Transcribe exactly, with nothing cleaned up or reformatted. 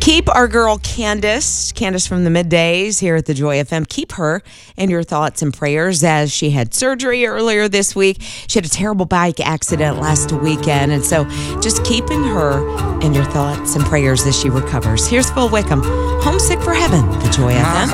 Keep our girl Candace, Candace from the middays here at the Joy F M. Keep her in your thoughts and prayers as she had surgery earlier this week. She had a terrible bike accident last weekend, and so just keeping her in your thoughts and prayers as she recovers. Here's Phil Wickham, Homesick for Heaven, the Joy F M.